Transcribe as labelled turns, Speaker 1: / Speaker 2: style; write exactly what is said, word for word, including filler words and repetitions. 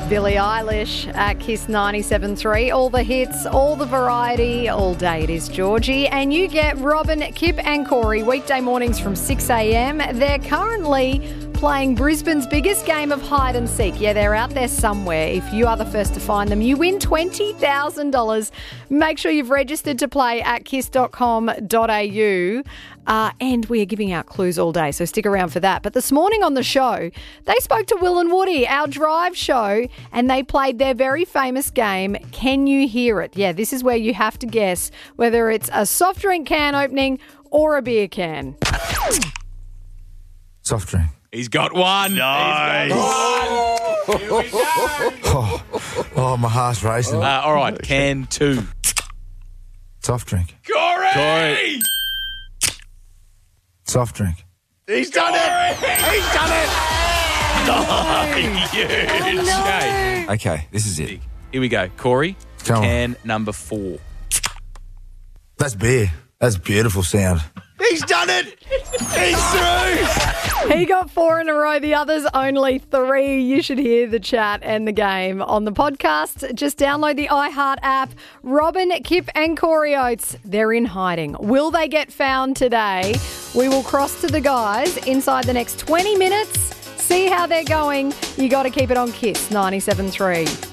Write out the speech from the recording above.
Speaker 1: Billie Eilish at Kiss ninety-seven point three. All the hits, all the variety, all day it is Georgie. And you get Robin, Kip and Corey weekday mornings from six a.m. They're currently playing Brisbane's biggest game of hide and seek. Yeah, they're out there somewhere. If you are the first to find them, you win twenty thousand dollars. Make sure you've registered to play at kiss dot com dot a u. Uh, and we are giving out clues all day, so stick around for that. But this morning on the show, they spoke to Will and Woody, our drive show, and they played their very famous game, Can You Hear It? Yeah, this is where you have to guess whether it's a soft drink can opening or a beer can.
Speaker 2: Soft drink.
Speaker 3: He's got one.
Speaker 4: Nice.
Speaker 3: He's got one. Here we go.
Speaker 2: Oh, oh, my heart's racing.
Speaker 3: Uh, all right, can two.
Speaker 2: Soft drink.
Speaker 3: Corey!
Speaker 4: Corey.
Speaker 2: Soft drink.
Speaker 4: He's done it. He's done it. Huge.
Speaker 3: Okay.
Speaker 2: Okay, this is it.
Speaker 3: Here we go. Corey,
Speaker 2: Come on.
Speaker 3: can number four.
Speaker 2: That's beer. That's beautiful sound.
Speaker 4: He's done it. He's through.
Speaker 1: He got four in a row, the others only three. You should hear the chat and the game on the podcast. Just download the iHeart app. Robin, Kip and Corey Oates, they're in hiding. Will they get found today? We will cross to the guys inside the next twenty minutes. See how they're going. You got to keep it on Kiss ninety-seven point three.